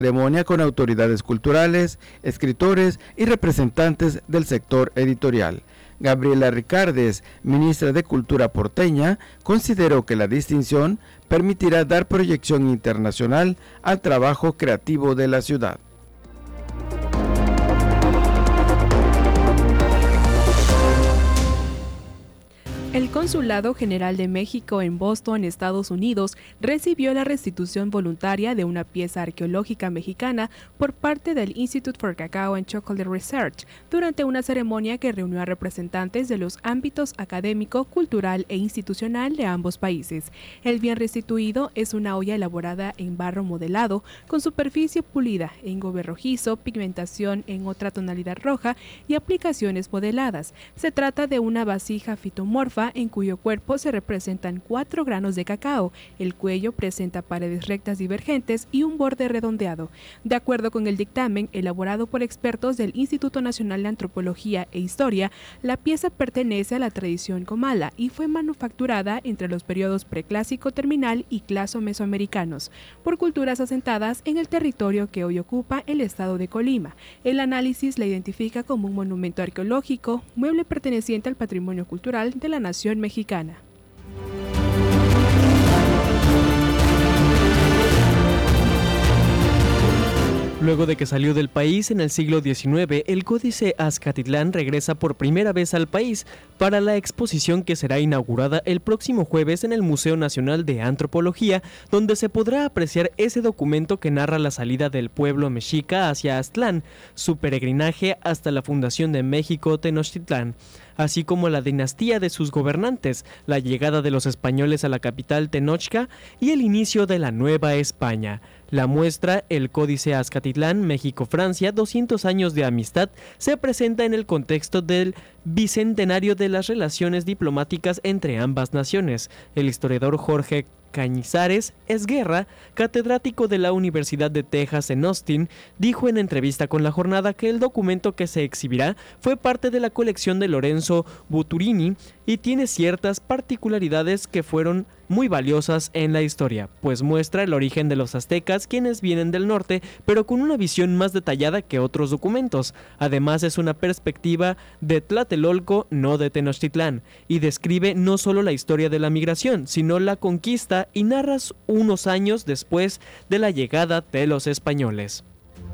ceremonia con autoridades culturales, escritores y representantes del sector editorial. Gabriela Ricardes, ministra de Cultura porteña, consideró que la distinción permitirá dar proyección internacional al trabajo creativo de la ciudad. El Consulado General de México en Boston, Estados Unidos, recibió la restitución voluntaria de una pieza arqueológica mexicana por parte del Institute for Cacao and Chocolate Research durante una ceremonia que reunió a representantes de los ámbitos académico, cultural e institucional de ambos países. El bien restituido es una olla elaborada en barro modelado, con superficie pulida, engobe rojizo, pigmentación en otra tonalidad roja y aplicaciones modeladas. Se trata de una vasija fitomorfa en cuyo cuerpo se representan 4 granos de cacao. El cuello presenta paredes rectas divergentes y un borde redondeado. De acuerdo con el dictamen elaborado por expertos del Instituto Nacional de Antropología e Historia, la pieza pertenece a la tradición comala y fue manufacturada entre los periodos preclásico terminal y claso mesoamericanos por culturas asentadas en el territorio que hoy ocupa el estado de Colima. El análisis la identifica como un monumento arqueológico, mueble perteneciente al patrimonio cultural de la nación mexicana. Luego de que salió del país en el siglo XIX, el Códice Azcatitlán regresa por primera vez al país para la exposición que será inaugurada el próximo jueves en el Museo Nacional de Antropología, donde se podrá apreciar ese documento que narra la salida del pueblo mexica hacia Aztlán, su peregrinaje hasta la fundación de México Tenochtitlán, así como la dinastía de sus gobernantes, la llegada de los españoles a la capital Tenochca y el inicio de la Nueva España. La muestra, el Códice Azcatitlán, México-Francia, 200 años de amistad, se presenta en el contexto del bicentenario de las relaciones diplomáticas entre ambas naciones. El historiador Jorge Cañizares Esguerra, catedrático de la Universidad de Texas en Austin, dijo en entrevista con La Jornada que el documento que se exhibirá fue parte de la colección de Lorenzo Buturini y tiene ciertas particularidades que fueron muy valiosas en la historia, pues muestra el origen de los aztecas, quienes vienen del norte, pero con una visión más detallada que otros documentos. Además, es una perspectiva de Tlatelolco, no de Tenochtitlán, y describe no solo la historia de la migración, sino la conquista y narra unos años después de la llegada de los españoles.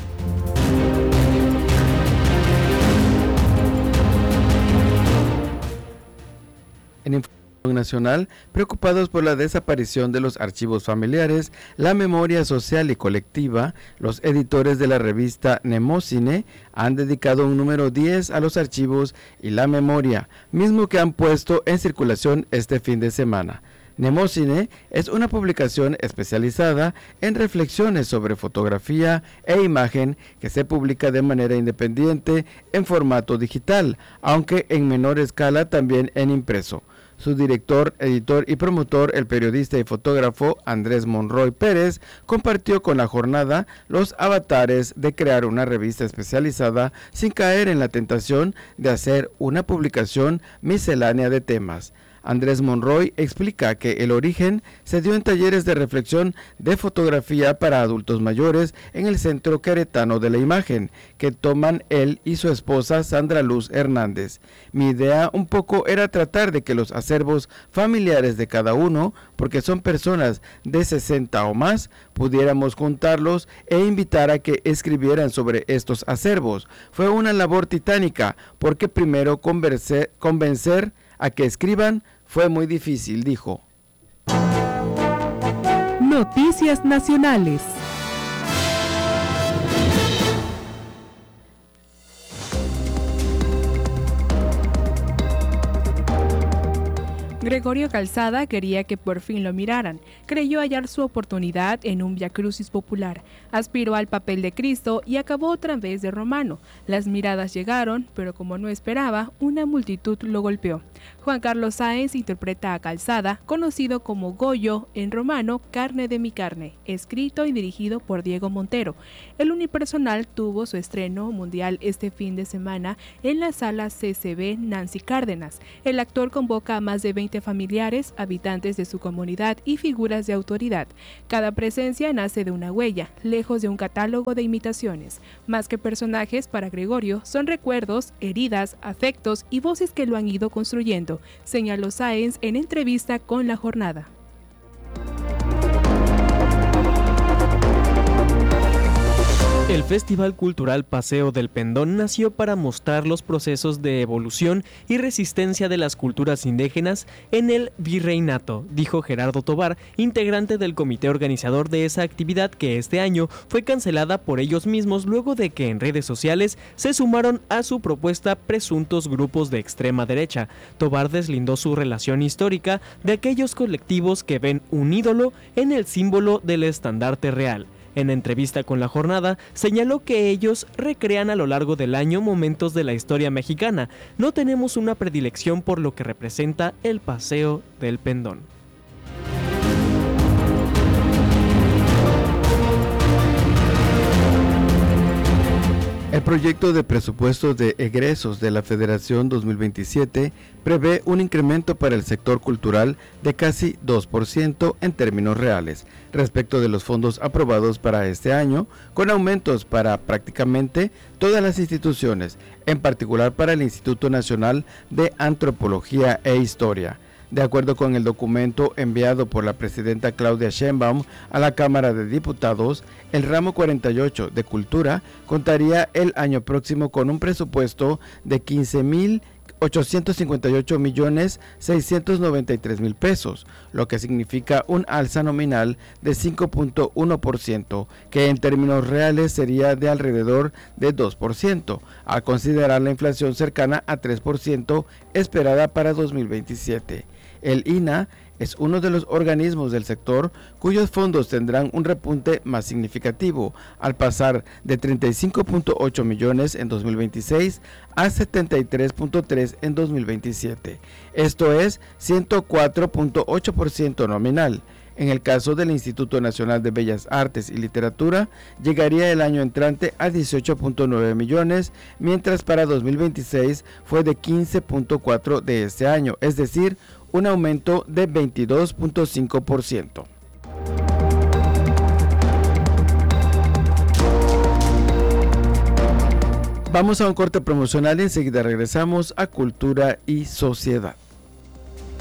En información nacional, preocupados por la desaparición de los archivos familiares, la memoria social y colectiva, los editores de la revista Mnemocine han dedicado un número 10 a los archivos y la memoria, mismo que han puesto en circulación este fin de semana. Mnemocine es una publicación especializada en reflexiones sobre fotografía e imagen que se publica de manera independiente en formato digital, aunque en menor escala también en impreso. Su director, editor y promotor, el periodista y fotógrafo Andrés Monroy Pérez, compartió con La Jornada los avatares de crear una revista especializada sin caer en la tentación de hacer una publicación miscelánea de temas. Andrés Monroy explica que el origen se dio en talleres de reflexión de fotografía para adultos mayores en el Centro Queretano de la Imagen, que toman él y su esposa Sandra Luz Hernández. Mi idea un poco era tratar de que los acervos familiares de cada uno, porque son personas de 60 o más, pudiéramos juntarlos e invitar a que escribieran sobre estos acervos. Fue una labor titánica, porque primero convencer a que escriban fue muy difícil, dijo. Noticias nacionales. Gregorio Calzada quería que por fin lo miraran. Creyó hallar su oportunidad en un viacrucis popular. Aspiró al papel de Cristo y acabó otra vez de romano. Las miradas llegaron, pero como no esperaba, una multitud lo golpeó. Juan Carlos Sáenz interpreta a Calzada, conocido como Goyo en romano, Carne de mi carne, escrito y dirigido por Diego Montero. El unipersonal tuvo su estreno mundial este fin de semana en la sala CCB Nancy Cárdenas. El actor convoca a más de 20 permite a familiares, habitantes de su comunidad y figuras de autoridad. Cada presencia nace de una huella, lejos de un catálogo de imitaciones. Más que personajes, para Gregorio, son recuerdos, heridas, afectos y voces que lo han ido construyendo, señaló Sáenz en entrevista con La Jornada. El Festival Cultural Paseo del Pendón nació para mostrar los procesos de evolución y resistencia de las culturas indígenas en el virreinato, dijo Gerardo Tobar, integrante del comité organizador de esa actividad que este año fue cancelada por ellos mismos luego de que en redes sociales se sumaron a su propuesta presuntos grupos de extrema derecha. Tobar deslindó su relación histórica de aquellos colectivos que ven un ídolo en el símbolo del estandarte real. En entrevista con La Jornada, señaló que ellos recrean a lo largo del año momentos de la historia mexicana. No tenemos una predilección por lo que representa el Paseo del Pendón. El proyecto de presupuesto de egresos de la Federación 2027 prevé un incremento para el sector cultural de casi 2% en términos reales respecto de los fondos aprobados para este año, con aumentos para prácticamente todas las instituciones, en particular para el Instituto Nacional de Antropología e Historia. De acuerdo con el documento enviado por la presidenta Claudia Sheinbaum a la Cámara de Diputados, el ramo 48 de Cultura contaría el año próximo con un presupuesto de 15.858.693.000 pesos, lo que significa un alza nominal de 5.1%, que en términos reales sería de alrededor de 2%, al considerar la inflación cercana a 3% esperada para 2027. El INAH es uno de los organismos del sector cuyos fondos tendrán un repunte más significativo, al pasar de 35.8 millones en 2026 a 73.3 en 2027. Esto es 104.8% nominal. En el caso del Instituto Nacional de Bellas Artes y Literatura, llegaría el año entrante a 18.9 millones, mientras para 2026 fue de 15.4 de este año, es decir, un aumento de 22.5%. Vamos a un corte promocional y enseguida regresamos a Cultura y Sociedad.